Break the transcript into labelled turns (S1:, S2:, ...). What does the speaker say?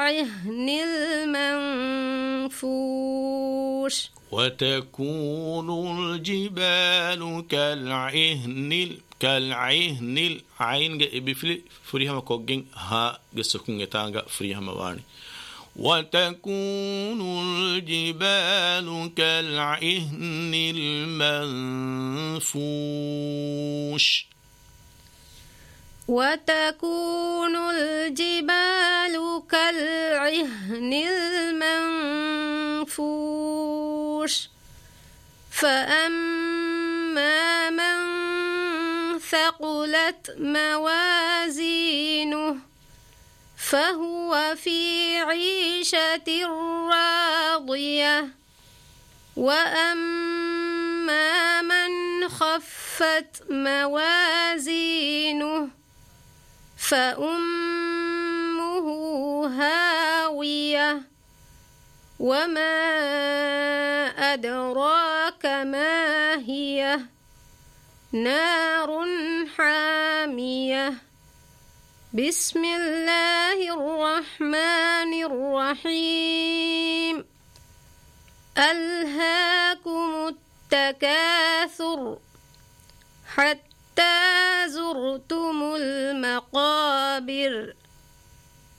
S1: كالعهن المنفوش
S2: وتكون الجبال كالعهن العين بفلي فريها مكوجين ها جسكون يتانغا فريها مواني وتكون الجبال كالعهن المنفوش
S1: وتكون الجبال كالعهن المنفوش فأما من ثقلت موازينه فهو في عيشة راضية وأما من خفت موازينه فأمه هاوية وما أدراك ما هي نار حامية بسم الله الرحمن الرحيم ألهاكم التكاثر حتى زرتم المقابر